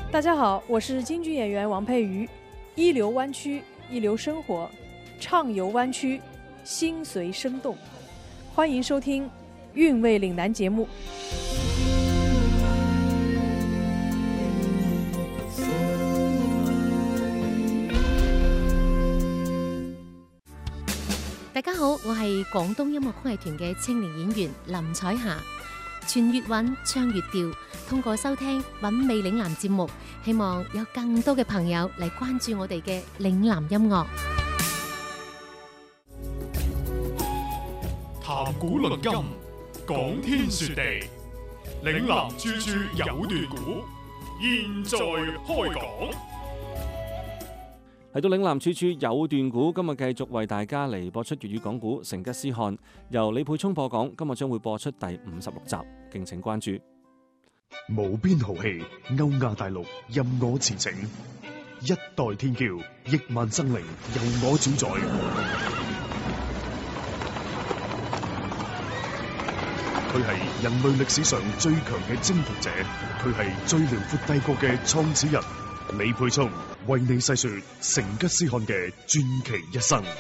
大家好，我是京剧演员王佩瑜。一流湾区，一流生活，畅游湾区，心随生动。欢迎收听《韵味岭南》节目。 大家好，我係廣東音樂曲藝團嘅青年演員林彩霞。傳粵韻，唱粵調，通過收聽《韻味嶺南》節目，希望有更多嘅朋友嚟關注我哋嘅嶺南音樂。 談古論今，講天說地，嶺南處處有段古，現在開講。 嚟到嶺南處處有段古，今日繼續為大家嚟播出粵語講古《成吉思汗》，由李沛聰播講。今日將會播出第56集，敬請關注。 無邊豪氣，歐亞大陸任我馳騁，一代天驕，億萬生靈由我主宰。佢係人類歷史上最強嘅征服者，佢係最遼闊帝國嘅創始人。李沛聰為你細說成吉思汗嘅傳奇一生。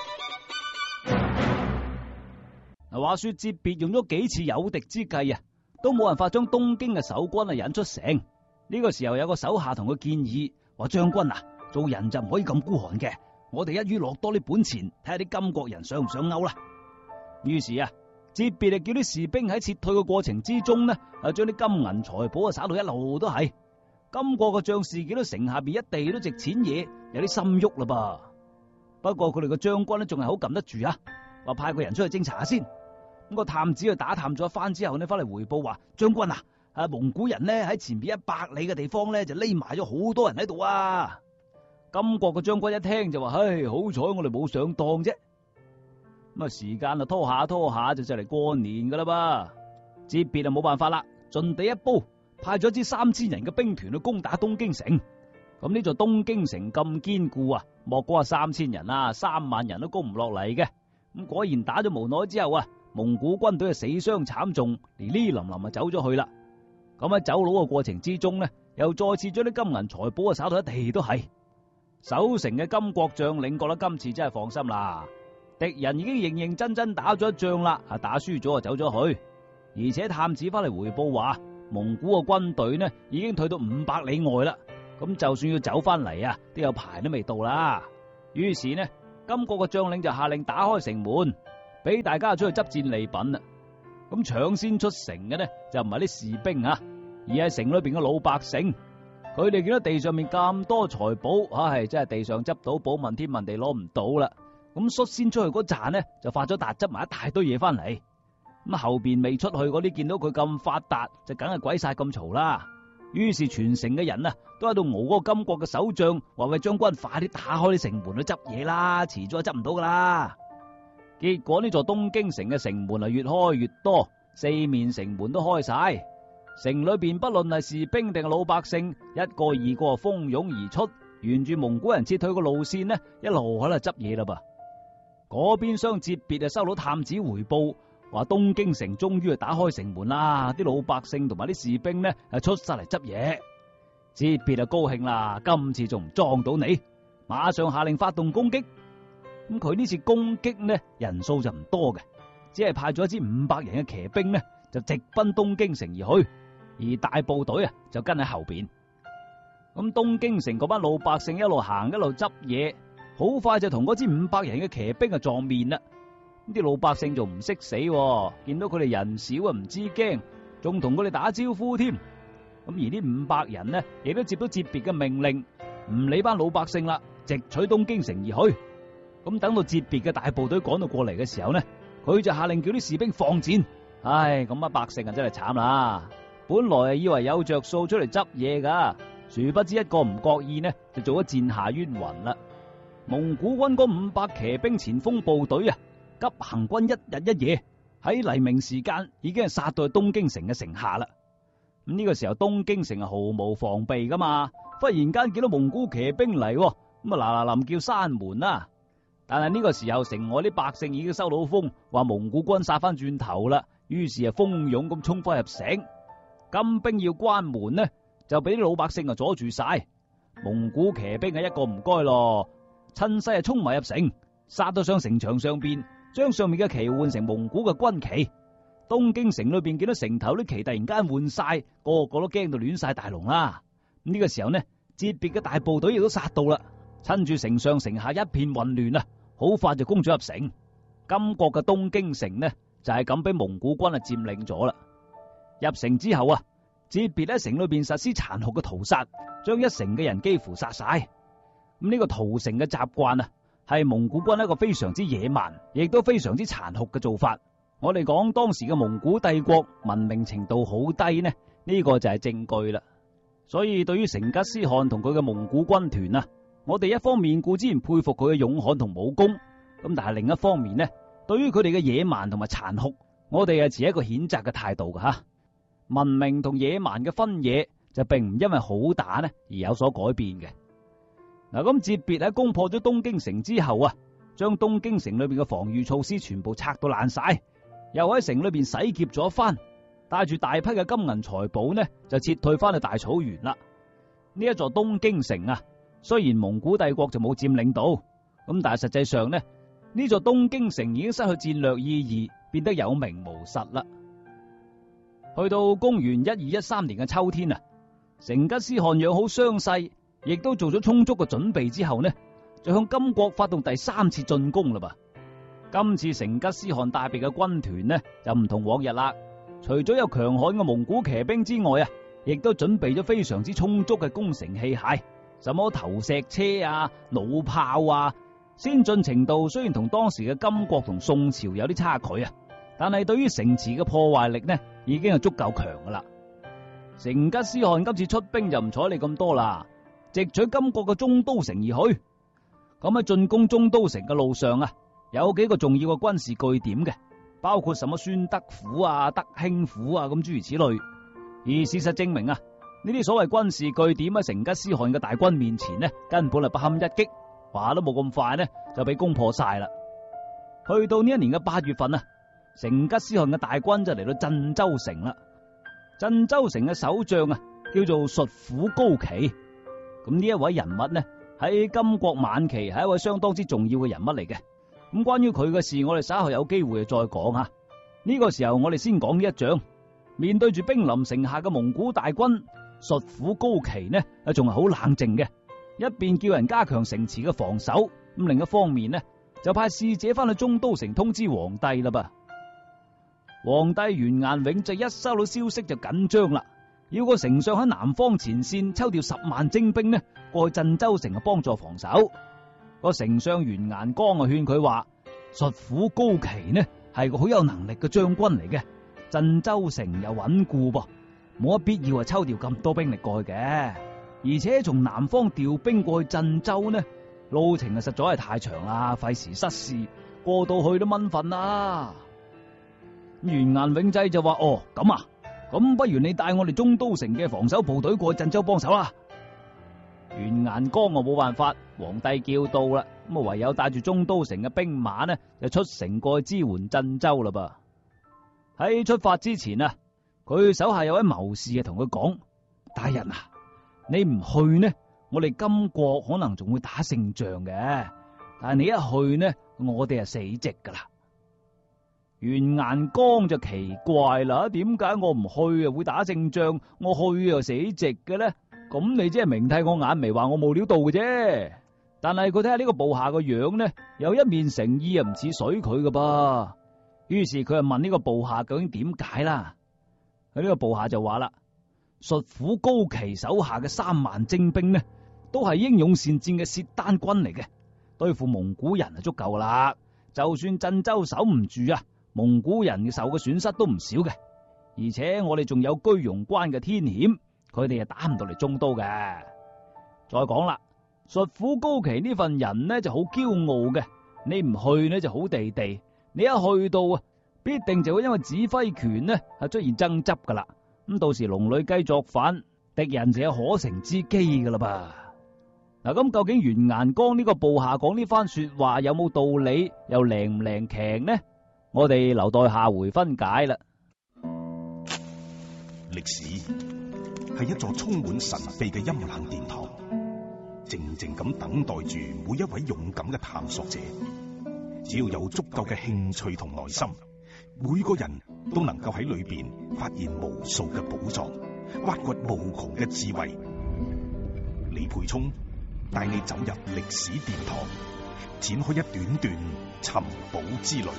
話說哲別用咗幾次有敵之計啊，都冇辦法將東京嘅守軍引出城。呢個時候有個手下同佢建議話：將軍啊，做人就唔可以咁孤寒嘅，我哋一於落多啲本錢，睇下啲金國人想唔想勾啦。於是啊，哲別就叫啲士兵喺撤退嘅過程之中呢，將啲金銀財寶啊灑到一路都係。金國嘅將士見到城下邊一地都值錢嘢，有啲心喐啦噃。不過佢哋嘅將軍呢，仲係好撳得住啊，話派個人出去偵查下先。咁個探子去打探咗一番之後呢，翻嚟回報話：將軍啊，蒙古人呢喺前邊100里嘅地方呢就匿埋咗好多人喺度啊。金國嘅將軍一聽就話：唉，好彩我哋冇上當啫。咁啊，時間啊拖下就嚟過年噶啦噃。哲別啊冇辦法啦，盡地一煲。派咗支3000人嘅兵團去攻打東京城。咁呢座東京城咁堅固啊，莫講話3000人啊，3萬人都攻唔落嚟嘅。咁果然打咗無耐之後啊，蒙古軍隊啊死傷慘重，連呢林啊走咗去啦。咁喺走佬嘅過程之中呢，又再次將啲金銀財寶啊灑到一地都係。守城嘅金國將領覺得今次真係放心啦，敵人已經認真打咗一仗啦，打輸咗就走咗去。而且探子翻嚟回報話，蒙古嘅軍隊呢已經退到500里外啦，咁就算要走翻嚟啊，都有排都未到啦。於是呢，金國嘅將領就下令打開城門，俾大家出去執戰利品啦。咁搶先出城嘅呢就唔係啲士兵啊，而係城裏邊嘅老百姓。佢哋見到地上面咁多財寶，唉，真係地上執到寶，問天問地攞唔到啦。咁率先出去嗰紮呢就發咗達，執埋一大堆嘢翻嚟。咁後邊未出去嗰啲見到佢咁發達，就梗係鬼晒咁嘈啦。於是全城嘅人啊，都喺度熬嗰個金國嘅守將，話：喂，將軍快啲打開啲城門去執嘢啦，遲咗執唔到噶啦。結果呢座東京城嘅城門啊越開越多，四面城門都開晒。城裏邊不論係士兵定係老百姓，一個二個蜂擁而出，沿住蒙古人撤退嘅路線呢，一路喺度執嘢啦噃。嗰邊廂哲別啊收到探子回報，話東京城終於係打開城門啦，啲老百姓同埋啲士兵呢係出晒嚟執嘢。哲別啊高興啦，今次仲唔撞到你，馬上下令發動攻擊。咁佢呢次攻擊呢人數就唔多嘅，只係派咗一支500人嘅騎兵呢就直奔東京城而去，而大部隊啊就跟喺後邊。咁東京城嗰班老百姓一路行一路執嘢，好快就同嗰支500人嘅騎兵啊撞面啦。啲老百姓仲唔識死，見到佢哋人少啊唔知驚，仲同佢哋打招呼添。咁而呢500人呢，亦都接到哲別嘅命令，唔理班老百姓啦，直取東京城而去。咁等到哲別嘅大部隊趕到過嚟嘅時候呢，佢就下令叫啲士兵放箭。唉，咁啊百姓啊真係慘啦，本來以為有着數出嚟執嘢噶，殊不知一個唔覺意呢，就做咗箭下冤魂啦。蒙古軍嗰500騎兵前鋒部隊啊，急行軍一日一夜，喺黎明時間已經係殺到去東京城嘅城下啦。咁呢個時候東京城係毫無防備噶嘛，忽然間見到蒙古騎兵嚟，咁啊嗱臨叫閂門啦。但係呢個時候城外啲百姓已經收到風，話蒙古軍殺翻轉頭啦，於是啊蜂擁咁衝翻入城。金兵要關門呢， 就俾啲老百姓阻住晒。蒙古騎兵一個唔該咯，趁勢衝埋入城，殺到上城牆上邊，將上面嘅旗換成蒙古嘅軍旗。東京城裏邊見到城頭啲旗突然間換晒，個個都驚到亂晒大龍啦。呢個時候呢，哲別嘅大部隊亦都殺到啦，趁住城上城下一片混亂啊，好快就攻咗入城。金國嘅東京城呢就係咁俾蒙古軍佔領咗啦。入城之後啊，哲別喺城裏邊實施殘酷嘅屠殺，將一城嘅人幾乎殺晒。咁呢個屠城嘅習慣啊，係蒙古軍一個非常之野蠻，亦都非常之殘酷嘅做法。我哋講當時嘅蒙古帝國文明程度好低呢，呢個就係證據啦。所以對於成吉思汗同佢嘅蒙古軍團啊，我哋一方面固然佩服佢嘅勇悍同武功，咁但係另一方面呢，對於佢哋嘅野蠻同埋殘酷，我哋係持一個譴責嘅態度噶吓。文明同野蠻嘅分野就並唔因為好打呢而有所改變嘅。嗱，咁哲別喺攻破咗東京城之後啊，將東京城裏邊嘅防禦措施全部拆到爛晒，又喺城裏邊洗劫咗一番，帶住大批嘅金銀財寶呢，就撤退翻去大草原啦。呢一座東京城啊，雖然蒙古帝國就冇佔領到，咁但係實際上呢，呢座東京城已經失去戰略意義，變得有名無實啦。去到公元1213年嘅秋天啊，成吉思汗養好傷勢，亦都做咗充足嘅準備之後呢，就向金國發動第3次進攻啦噃。今次成吉思汗帶備嘅軍團呢就唔同往日啦，除咗有強悍嘅蒙古騎兵之外啊，亦都準備咗非常之充足嘅攻城器械，什麼投石車啊、弩炮啊，先進程度雖然同當時嘅金國同宋朝有啲差距啊，但係對於城池嘅破壞力呢，已經係足夠強噶啦。成吉思汗今次出兵就唔睬你咁多啦，直取金國嘅中都城而去。咁喺進攻中都城嘅路上啊，有幾個重要嘅軍事據點嘅，包括什麼宣德府啊、德興府啊，咁諸如此類。而事實證明啊，呢啲所謂軍事據點喺成吉思汗嘅大軍面前呢，根本係不堪一擊，話都冇咁快呢就俾攻破晒啦。去到呢一年嘅8月份啊，成吉思汗嘅大軍就嚟到鎮州城啦。鎮州城嘅守將啊，叫做術府高琪。咁呢一位人物呢，喺金國晚期係一位相當之重要嘅人物嚟嘅。咁關於佢嘅事，我哋稍後有機會再講吓。呢個時候我哋先講呢一仗。面對住兵臨城下嘅蒙古大軍，術府高琪呢仲係好冷靜嘅，一邊叫人加強城池嘅防守，咁另一方面呢就派使者翻去中都城通知皇帝啦噃。皇帝完顏永就一收到消息就緊張啦，要個丞相喺南方前線抽調10萬精兵呢過去鎮州城幫助防守。個丞相完顏光啊勸佢話，術府高琪呢係個好有能力嘅將軍嚟嘅，鎮州城又穩固噃，冇乜必要抽調咁多兵力過去嘅。而且從南方調兵過去鎮州呢，路程實在係太長啦，費時失事，過到去都蚊瞓啦。完顏永濟就話：哦，咁啊，咁不如你帶我哋中都城嘅防守部隊過去鎮州幫手啦。完顏光啊冇辦法，皇帝叫到啦，咁啊唯有帶住中都城嘅兵馬呢，就出城過去支援鎮州啦噃。喺出發之前啊，佢手下有位謀士啊同佢講：大人啊，你唔去呢，我哋金國可能仲會打勝仗嘅，但係你一去呢，我哋係死寂噶啦。完顏光就奇怪啦，點解我唔去啊會打勝仗，我去又死寂嘅呢？咁你即係明睇我眼眉，話我冇料到嘅啫。但係佢睇下呢個部下個樣呢，有一面誠意啊，唔似水佢噶噃。於是佢就問呢個部下究竟點解啦？佢呢個部下就話啦：術府高琪手下嘅3萬精兵呢，都係英勇善戰嘅契丹軍嚟嘅，對付蒙古人就足夠啦。就算鎮州守唔住啊，蒙古人受嘅損失都唔少嘅。而且我哋仲有居庸關嘅天險，佢哋打唔到嚟中都嘅。再講啦，術府高琪呢份人呢就好驕傲嘅，你唔去呢就好地地。你一去到啊，必定就會因為指揮權呢係出現爭執噶啦。咁到時龍女雞作反，敵人就有可乘之機噶啦噃。嗱，咁究竟完顏光呢個部下講呢番說話有冇道理，又靈唔靈強呢？我哋留待下回分解啦。 歷史係一座充滿神秘嘅陰冷殿堂，靜靜咁等待住每一位勇敢嘅探索者。只要有足夠嘅興趣同耐心，每個人都能夠喺裏邊發現無數嘅寶藏，挖掘無窮嘅智慧。李培聰帶你走入歷史殿堂，展開一段段尋寶之旅。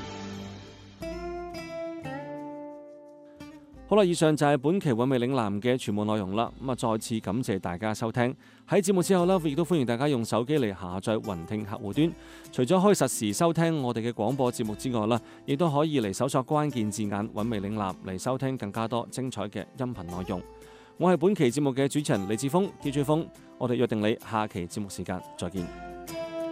好啦，以上就係本期韻味嶺南嘅全部內容啦。咁啊，再次感謝大家收聽。喺節目之後呢，亦都歡迎大家用手機嚟下載雲聽客戶端。除咗可以實時收聽我哋嘅廣播節目之外啦，亦都可以嚟搜索關鍵字眼韻味嶺南嚟收聽更加多精彩嘅音頻內容。我係本期節目嘅主持人李志峰，DJ 峰，我哋約定你下期節目時間再見。